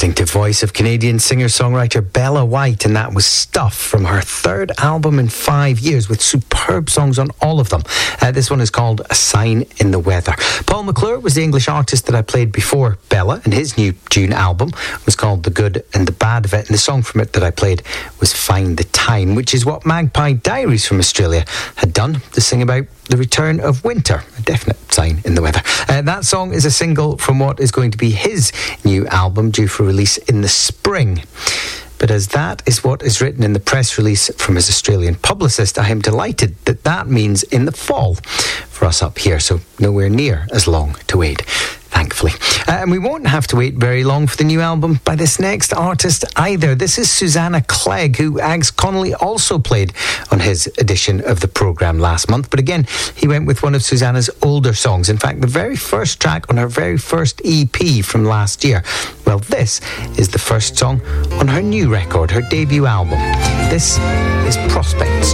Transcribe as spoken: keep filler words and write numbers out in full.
listening to Voice of Canadian singer-songwriter Bella White, and that was Stuff from her third album in five years with superb songs on all of them. Uh, this one is called A Sign in the Weather. Paul McClure was the English artist that I played before Bella, and his new June album was called The Good and the Bad of It, and the song from it that I played was Find the Time, which is what Magpie Diaries from Australia had done to sing about the return of winter, a definite sign in the weather. Uh, that song is a single from what is going to be his new album due for release in the spring. But as that is what is written in the press release from his Australian publicist, I am delighted that that means in the fall for us up here, so nowhere near as long to wait, thankfully. Uh, and we won't have to wait very long for the new album by this next artist either. This is Susanna Clegg, who Ags Connolly also played on his edition of the programme last month. But again, he went with one of Susanna's older songs. In fact, the very first track on her very first E P from last year. Well, this is the first song on her new record, her debut album. This is Prospects.